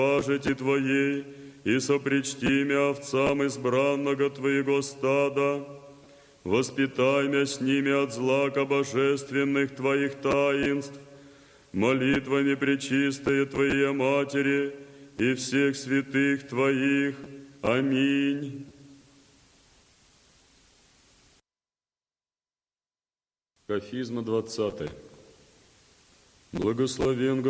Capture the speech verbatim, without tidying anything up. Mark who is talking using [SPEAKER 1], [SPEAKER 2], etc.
[SPEAKER 1] пажити Твоей, и сопричти мя овцам избранного Твоего стада, воспитай мя с ними от злака божественных Твоих таинств, молитвами пречистые Твоей Матери и всех святых Твоих. Аминь. Кафизма двадцатая. Благословен